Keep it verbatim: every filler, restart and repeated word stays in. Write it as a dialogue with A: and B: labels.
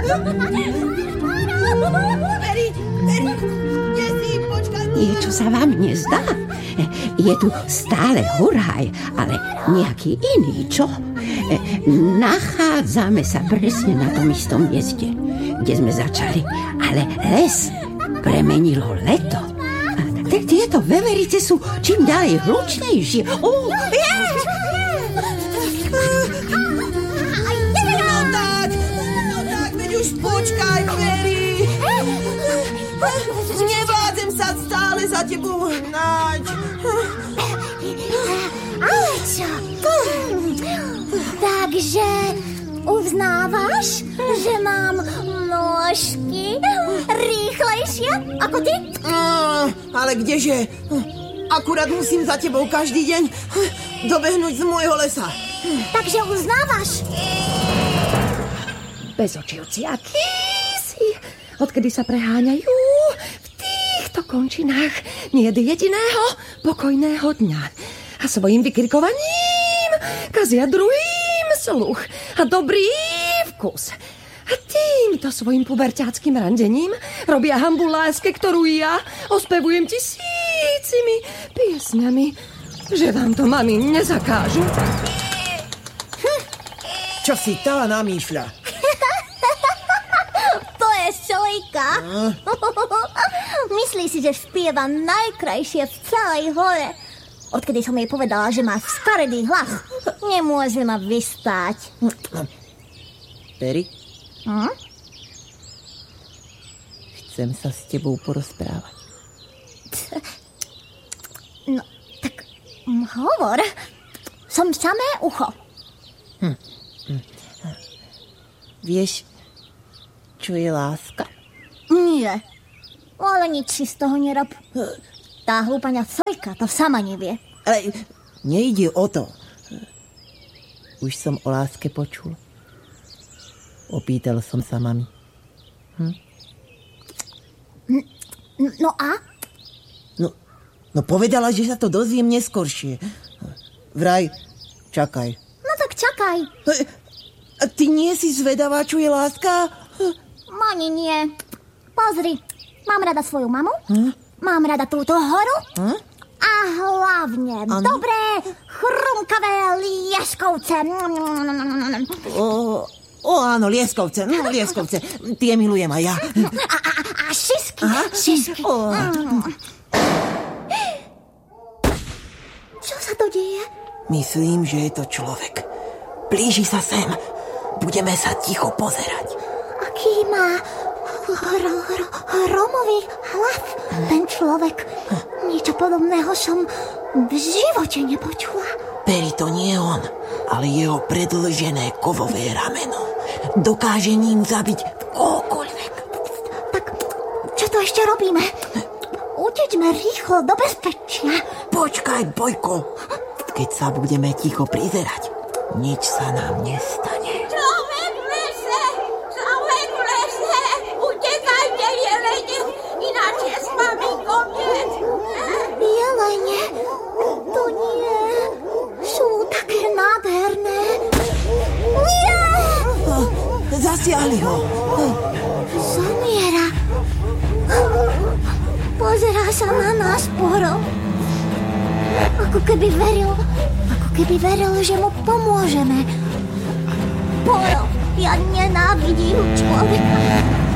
A: Peri, Peri, kde si? Počkaj.
B: Niečo sa vám nezdá? Je tu stále huraj, ale nejaký iný, čo? Nachádzame sa presne na tom istom mieste, kde sme začali, ale les premenilo leto. Tak tieto veverice sú čím ďalej hlučnejšie. Oh,
A: No tak, no tak, veď už počkaj, Peri. Nevládzem sa stále za tebou hnať.
C: Ale čo? Takže uznávaš, že mám nôžky rýchlejšie ako ty?
A: Ah, ale kdeže? Akurát musím za tebou každý deň dobehnúť z môjho lesa.
C: Takže uznávaš?
D: Bezočivci, aký si? Odkedy sa preháňajú v týchto končinách nie je jediného pokojného dňa. A svojim vykrikovaním kazia druhým sluch a dobrý vkus. A týmto svojim puberťáckým randením robia hanbu láske, ktorú ja ospevujem tisícimi piesňami, že vám to, mami, nezakážu.
A: Čo si tá namýšľa?
C: To je Šojka. Myslí si, že spieva najkrajšie v celej hore. Odkedy som jej povedala, že má skaredý hlas, nemôže ma vystáť.
A: Peri?
C: Hm?
A: Chcem sa s tebou porozprávať.
C: No, tak hm, hovor. Som samé ucho.
A: Hm. Hm. Vieš, čo je láska?
C: Nie, ale nič si z toho nerob. Tá hlúpaňa Sojka to sama nevie.
A: Ale nejde o to. Už som o láske počul. Opýtal som sa mami. Hm?
C: No a?
A: No, no povedala, že sa to dozviem neskoršie. Vraj, čakaj.
C: No tak čakaj.
A: A ty nie si zvedavá, čo je láska?
C: Ani nie. Pozri, mám rada svoju mamu,
A: hm?
C: mám rada túto horu
A: hm?
C: a hlavne ano? dobré, chrumkavé lieskovce.
A: O, o áno, lieskovce, no, lieskovce. Tie milujem aj ja.
C: A, a, a šisky, Aha? šisky.
A: O.
C: Čo sa to deje?
A: Myslím, že je to človek. Blíži sa sem. Budeme sa ticho pozerať.
C: Aký má hro, hro, hromový hlas ten človek. Niečo podobného som v živote nepočula.
A: Peri, to nie je on, ale jeho predĺžené kovové rameno. Dokáže ním zabiť kohokoľvek.
C: Tak čo to ešte robíme? Utečme rýchlo do bezpečia.
A: Počkaj, Bojko. Keď sa budeme ticho prizerať, nič sa nám nestane.
E: Človek v lese! Človek v lese! Utekajte, jelene, ináč je s vami koniec.
C: Jelene? To nie. Sú také nádherné. Nie!
A: Zasiahli ho.
C: Zomiera. Pozerá sa na nás porov. Ako keby veril, ako keby veril, že mu pomôžeme. Poro, ja nenávidím človeka.